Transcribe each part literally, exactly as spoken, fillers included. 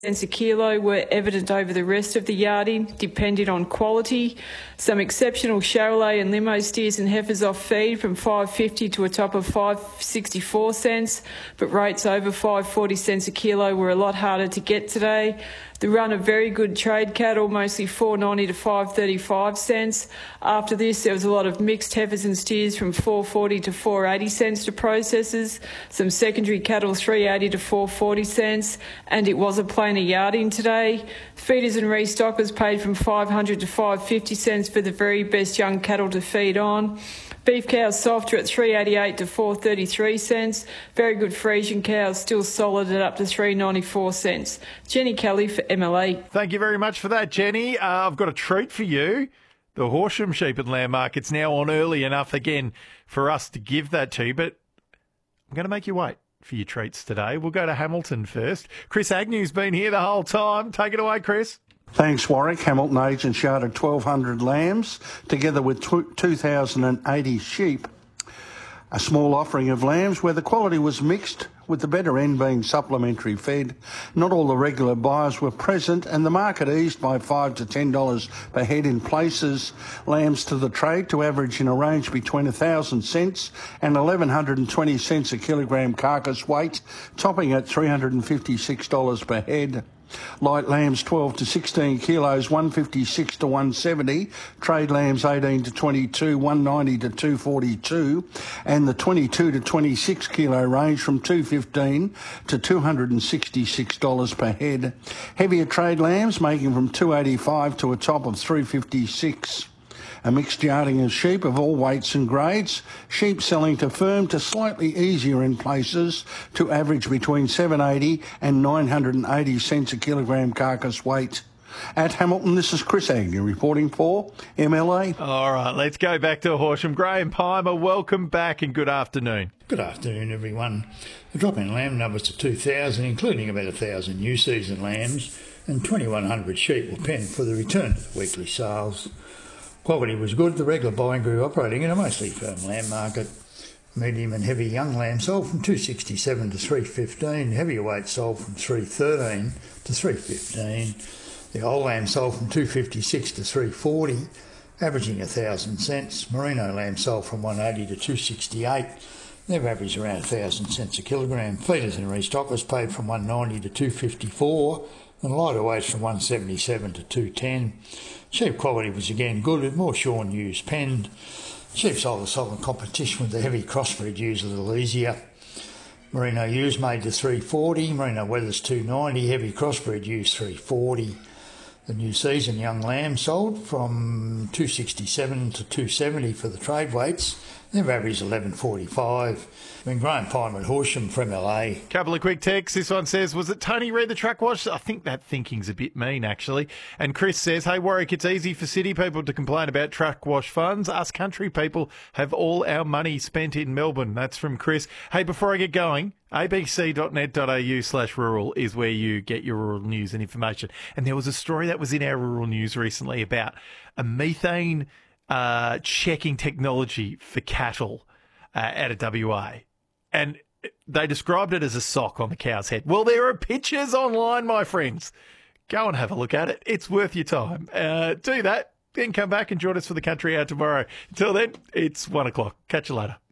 cents a kilo were evident over the rest of the yarding, depending on quality. Some exceptional Charolais and limo steers and heifers off feed from five fifty to a top of five sixty-four cents, but rates over five forty cents a kilo were a lot harder to get today. The run of very good trade cattle, mostly four ninety to five thirty-five cents. After this, there was a lot of mixed heifers and steers from four forty to four eighty cents to processors, some secondary cattle three eighty to four forty cents, and it was a plainer yarding today. Feeders and restockers paid from five hundred to five fifty cents for the very best young cattle to feed on. Beef cows softer at three eighty-eight to four thirty-three cents. Very good Friesian cows still solid at up to three ninety-four cents. Jenny Kelly for M L A. Thank you very much for that, Jenny. Uh, I've got a treat for you. The Horsham Sheep and Lamb Market's now on early enough again for us to give that to you, but I'm going to make you wait for your treats today. We'll go to Hamilton first. Chris Agnew's been here the whole time. Take it away, Chris. Thanks, Warwick. Hamilton Agents yarded twelve hundred lambs, together with two thousand eighty sheep. A small offering of lambs where the quality was mixed, with the better end being supplementary fed. Not all the regular buyers were present, and the market eased by five to ten dollars per head in places. Lambs to the trade to average in a range between one thousand cents and one thousand one hundred twenty cents a kilogram carcass weight, topping at three hundred fifty-six dollars per head. Light lambs twelve to sixteen kilos, one fifty-six to one seventy. Trade lambs eighteen to twenty-two, one ninety to two forty-two. And the twenty-two to twenty-six kilo range from two fifteen to two hundred sixty-six dollars per head. Heavier trade lambs making from two eighty-five to a top of three fifty-six. A mixed yarding of sheep of all weights and grades, sheep selling to firm to slightly easier in places to average between seven eighty and nine hundred eighty cents a kilogram carcass weight. At Hamilton, this is Chris Agnew reporting for M L A. All right, let's go back to Horsham. Graham Pimer, welcome back and good afternoon. Good afternoon, everyone. The drop in lamb numbers to two thousand, including about one thousand new season lambs, and twenty-one hundred sheep were penned for the return to the weekly sales. Quality was good. The regular buying grew operating in a mostly firm lamb market. Medium and heavy young lamb sold from two sixty-seven to three fifteen. Heavier weight sold from three thirteen to three fifteen. The old lamb sold from two fifty-six to three forty, averaging one thousand cents. Merino lamb sold from one eighty to two sixty-eight. They've averaged around one thousand cents a kilogram. Feeders and restockers paid from one ninety to two fifty-four, and lighter weights from one seventy-seven to two ten. Sheep quality was again good, with more shorn ewes penned. Sheep sold a solid competition with the heavy crossbred ewes a little easier. Merino ewes made to three forty, Merino wethers two ninety, heavy crossbred ewes three forty. The new season young lamb sold from two sixty-seven to two seventy for the trade weights. They've averaged eleven forty-five. Been Graham Pimer at Horsham for M L A. Couple of quick texts. This one says, was it Tony read the track wash? I think that thinking's a bit mean, actually. And Chris says, hey, Warwick, it's easy for city people to complain about track wash funds. Us country people have all our money spent in Melbourne. That's from Chris. Hey, before I get going, abc.net.au slash rural is where you get your rural news and information. And there was a story that was in our rural news recently about a methane uh, checking technology for cattle uh, out of W A. And they described it as a sock on the cow's head. Well, there are pictures online, my friends. Go and have a look at it. It's worth your time. Uh, do that, then come back and join us for the Country Hour tomorrow. Until then, it's one o'clock. Catch you later.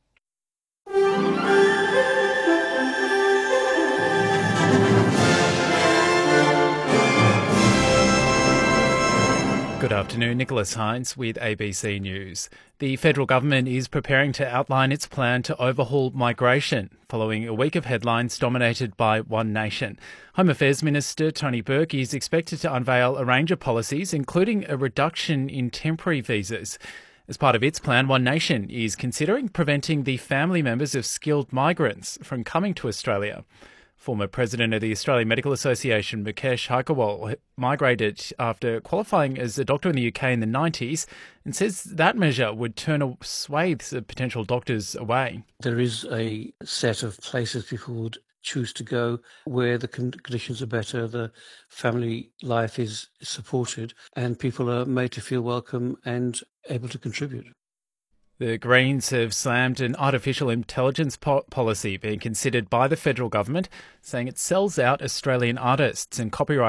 Good afternoon, Nicholas Hines with A B C News. The federal government is preparing to outline its plan to overhaul migration, following a week of headlines dominated by One Nation. Home Affairs Minister Tony Burke is expected to unveil a range of policies, including a reduction in temporary visas. As part of its plan, One Nation is considering preventing the family members of skilled migrants from coming to Australia. Former president of the Australian Medical Association, Mukesh Haikerwal, migrated after qualifying as a doctor in the U K in the nineties and says that measure would turn swathes of potential doctors away. There is a set of places people would choose to go where the conditions are better, the family life is supported, and people are made to feel welcome and able to contribute. The Greens have slammed an artificial intelligence po- policy being considered by the federal government, saying it sells out Australian artists and copyright